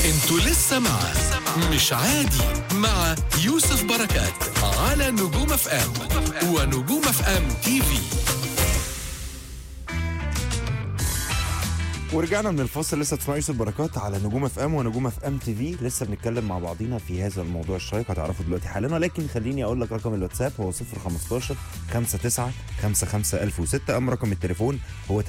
انتوا لسه مع مش عادي مع يوسف بركات على نجوم اف ام ونجوم اف ام تي في. ورجعنا من الفاصل. لسه تسمعوا يوسف بركات على نجوم اف ام ونجوم اف ام تي في. لسه بنتكلم مع بعضينا في هذا الموضوع الشيق هتعرفوا دلوقتي حالا، ولكن خليني اقول لك رقم الواتساب هو 015 59 55 1006. اما رقم التليفون هو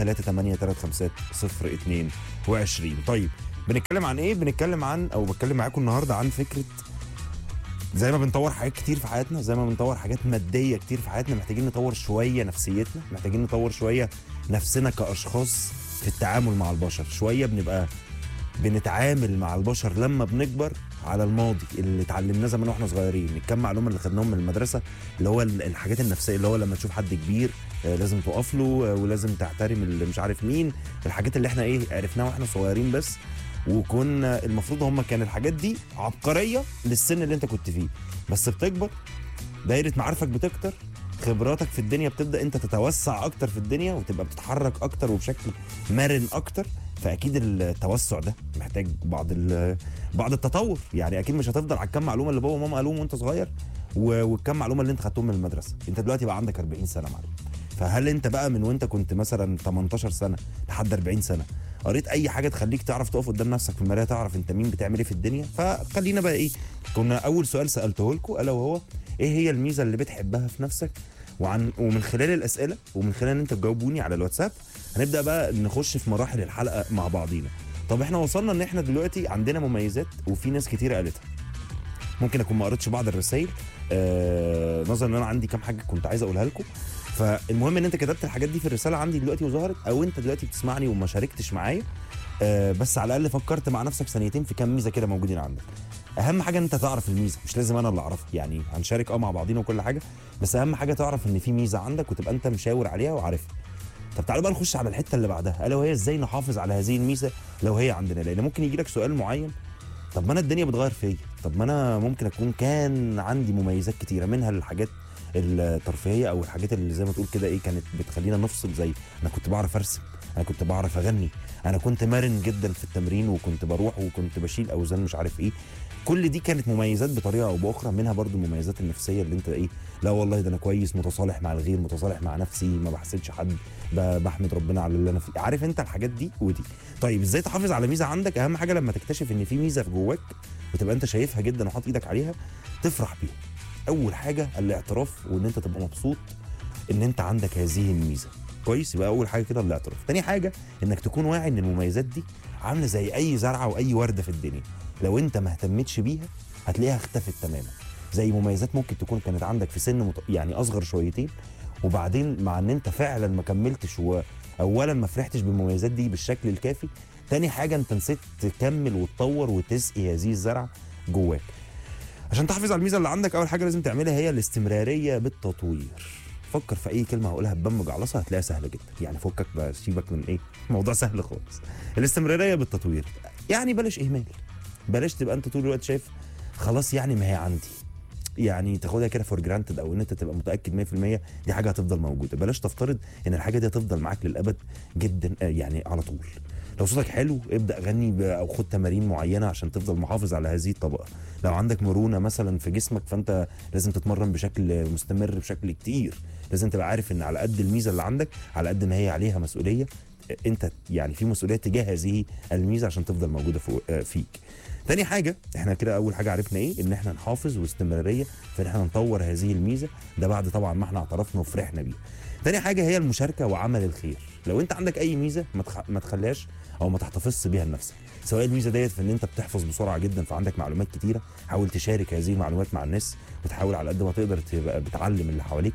38350 22. طيب بنتكلم عن ايه؟ بنتكلم عن او بتكلم معاكم النهارده عن فكره زي ما بنطور حاجات كتير في حياتنا، زي ما بنطور حاجات ماديه كتير في حياتنا، محتاجين نطور شويه نفسيتنا، محتاجين نطور شويه نفسنا كاشخاص في التعامل مع البشر. شويه بنبقى بنتعامل مع البشر لما بنكبر على الماضي اللي اتعلمناه زمان واحنا صغيرين، الكم معلومه اللي خدناهم من المدرسه، اللي هو الحاجات النفسيه، اللي هو لما تشوف حد كبير لازم تقف له ولازم تحترم اللي مش عارف مين، الحاجات اللي احنا عرفناها واحنا صغيرين بس، وكنا المفروض هم كان الحاجات دي عبقريه للسن اللي انت كنت فيه. بس بتكبر، دايره معارفك بتكتر، خبراتك في الدنيا بتبدا انت تتوسع اكتر في الدنيا وتبقى بتتحرك اكتر وبشكل مرن اكتر. فاكيد التوسع ده محتاج بعض التطور. يعني اكيد مش هتفضل على الكم معلومه اللي بابا وماما قالوهم وانت صغير والكم معلومه اللي انت خدتهم من المدرسه. انت دلوقتي بقى عندك 40 سنه معلم، فهل انت بقى من وانت كنت مثلا 18 سنه لحد 40 سنه قريت اي حاجه تخليك تعرف تقف قدام نفسك في المرايه، تعرف انت مين، بتعمل ايه في الدنيا؟ فخلينا بقى كنا اول سؤال سالته لكم الا وهو ايه هي الميزه اللي بتحبها في نفسك؟ ومن خلال الاسئله ومن خلال ان انت تجاوبوني على الواتساب هنبدا بقى نخش في مراحل الحلقه مع بعضينا. طب احنا وصلنا ان احنا دلوقتي عندنا مميزات وفي ناس كتير قالتها. ممكن اكون ما قريتش بعض الرسائل نظرا ان انا عندي كام حاجه كنت عايز اقولها لكم. فالمهم ان انت كتبت الحاجات دي في الرساله عندي دلوقتي وظهرت، او انت دلوقتي بتسمعني وما شاركتش معايا بس على الاقل فكرت مع نفسك ثانيتين في كام ميزه كده موجودين عندك. اهم حاجه ان انت تعرف الميزه، مش لازم انا اللي اعرفها، يعني هنشارك مع بعضينا وكل حاجه، بس اهم حاجه تعرف ان في ميزه عندك وتبقى انت مشاور عليها وعارفها. طب تعالوا بقى نخش على الحته اللي بعدها الا وهي ازاي نحافظ على هذه الميزه لو هي عندنا. لان ممكن يجي لك سؤال معين، طب ما انا الدنيا بتغير فيا، طب ما انا ممكن اكون كان عندي مميزات كتيره منها الحاجات الترفيهيه او الحاجات اللي زي ما تقول كده كانت بتخلينا نفصل، زي انا كنت بعرف ارسم، انا كنت بعرف اغني، انا كنت مرن جدا في التمرين وكنت بروح وكنت بشيل اوزان مش عارف كل دي كانت مميزات بطريقه او باخرى. منها برضو المميزات النفسيه اللي انت لا والله ده انا كويس، متصالح مع الغير، متصالح مع نفسي، ما بحسدش حد، بحمد ربنا على اللي انا فيه. عارف انت الحاجات دي ودي. طيب ازاي تحافظ على ميزه عندك؟ اهم حاجه لما تكتشف ان في ميزه في جواك وتبقى انت شايفها جدا وحاطط ايدك عليها تفرح بيها. اول حاجه الاعتراف وان انت تبقى مبسوط ان انت عندك هذه الميزه. كويس، يبقى اول حاجه كده الاعتراف. تاني حاجه انك تكون واعي ان المميزات دي عامله زي اي زرعه واي ورده في الدنيا، لو انت ما اهتمتش بيها هتلاقيها اختفت تماما. زي مميزات ممكن تكون كانت عندك في سن يعني اصغر شويتين، وبعدين مع ان انت فعلا ما كملتش واولا ما فرحتش بالمميزات دي بالشكل الكافي، تاني حاجه انت نسيت تكمل وتطور وتسقي هذه الزرعه جواك. عشان تحافظ على الميزه اللي عندك اول حاجه لازم تعملها هي الاستمراريه بالتطوير. فكر في اي كلمه هقولها ببم مجعلصه هتلاقيها سهله جدا. يعني فكك بقى، سيبك من موضوع سهل خالص. الاستمراريه بالتطوير، يعني بلاش اهمال، بلاش تبقى انت طول الوقت شايف خلاص يعني ما هي عندي، يعني تاخدها كده فور جرانتد، او ان انت تبقى متاكد 100% دي حاجه هتفضل موجوده. بلاش تفترض ان الحاجه دي هتفضل معاك للابد جدا يعني على طول. لو صوتك حلو ابدا غني او خد تمارين معينه عشان تفضل محافظ على هذه الطبقه. لو عندك مرونه مثلا في جسمك فانت لازم تتمرن بشكل مستمر بشكل كتير. لازم تبقى عارف ان على قد الميزه اللي عندك على قد ما هي عليها مسؤوليه، انت يعني في مسؤوليه تجاه هذه الميزه عشان تفضل موجوده فيك. تاني حاجه احنا كده اول حاجه عرفنا ان احنا نحافظ واستمراريه في ان احنا نطور هذه الميزه، ده بعد طبعا ما احنا اعترفنا وفرحنا بيها. تاني حاجه هي المشاركه وعمل الخير. لو انت عندك اي ميزه ما تخليهاش او ما تحتفظش بيها لنفسك، سواء الميزه ديت في ان انت بتحفظ بسرعه جدا فعندك معلومات كتيره، حاول تشارك هذه المعلومات مع الناس وتحاول على قد ما تقدر تبقى بتعلم اللي حواليك.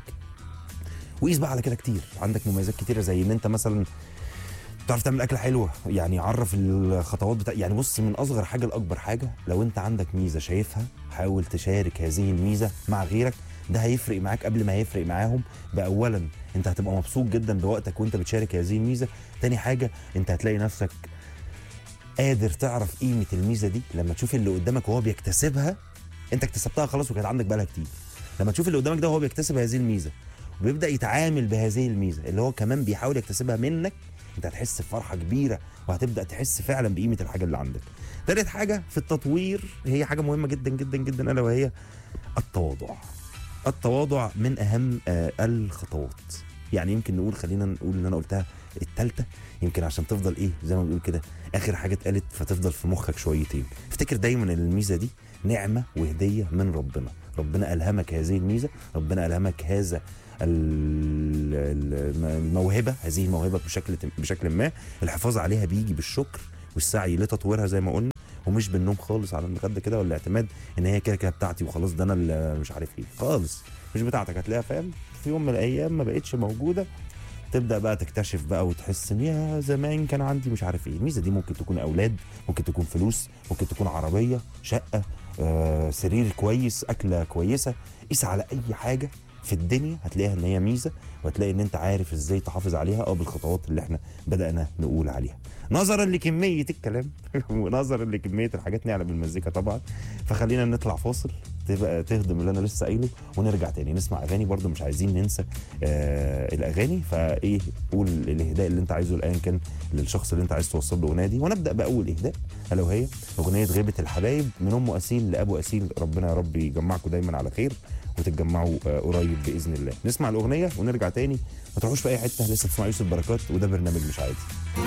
وقيس بقى على كده كتير، عندك مميزات كتيره زي ان انت مثلا تعرف تعمل اكله حلوه، يعني عرف الخطوات يعني بص من اصغر حاجه لاكبر حاجه. لو انت عندك ميزه شايفها حاول تشارك هذه الميزه مع غيرك، ده هيفرق معاك قبل ما هيفرق معاهم. باولا انت هتبقى مبسوط جدا بوقتك وانت بتشارك هذه الميزه. تاني حاجه انت هتلاقي نفسك قادر تعرف قيمه الميزه دي لما تشوف اللي قدامك وهو بيكتسبها. انت اكتسبتها خلاص وكانت عندك بقالها كتير، لما تشوف اللي قدامك ده وهو بيكتسب هذه الميزه وبيبدا يتعامل بهذه الميزه اللي هو كمان بيحاول يكتسبها منك، انت هتحس بفرحه كبيره وهتبدا تحس فعلا بقيمه الحاجه اللي عندك. تالت حاجه في التطوير هي حاجه مهمه جدا جدا جدا، الا وهي التواضع. التواضع من اهم الخطوات. يعني يمكن نقول، خلينا نقول ان انا قلتها التالتة، يمكن عشان تفضل ايه زي ما بنقول كده اخر حاجه اتقالت، فتفضل في مخك شويتين. افتكر دايما ان الميزه دي نعمه وهديه من ربنا. ربنا الهمك هذه الميزه، ربنا الهمك هذا الموهبه، هذه الموهبه بشكل ما. الحفاظ عليها بيجي بالشكر والسعي لتطويرها زي ما قلنا، ومش بالنوم خالص على المخده كده، ولا اعتماد ان هي كده كده بتاعتي وخلاص، ده انا اللي مش عارف ايه خالص. مش بتاعتك، هتلاقيها فاهم في يوم من الايام ما بقتش موجوده، تبدا بقى تكتشف بقى وتحس ان يا زمان كان عندي مش عارف ايه. الميزه دي ممكن تكون اولاد، ممكن تكون فلوس، ممكن تكون عربيه، شقه، سرير كويس، اكله كويسه. قيس على اي حاجه في الدنيا هتلاقيها ان هي ميزه، وهتلاقي ان انت عارف ازاي تحافظ عليها بالخطوات اللي احنا بدانا نقول عليها. نظرا لكميه الكلام ونظرا لكميه الحاجات نعلم بالمزيكا طبعا، فخلينا نطلع فاصل تبقى تهضم اللي انا لسه قايله، ونرجع تاني نسمع اغاني. برضو مش عايزين ننسى الاغاني، فايه قول الاهداء اللي انت عايزه الان كان للشخص اللي انت عايز توصل له اغنيه دي. ونبدا باول اهداء، الا وهي اغنيه غيبه الحبايب من ام اسيل لابو اسيل. ربنا يا رب يجمعكم دايما على خير وتتجمعوا قريب باذن الله. نسمع الاغنيه ونرجع تاني، ما تروحوش في اي حته، لسه بتسمع يوسف بركات وده برنامج مش عادي.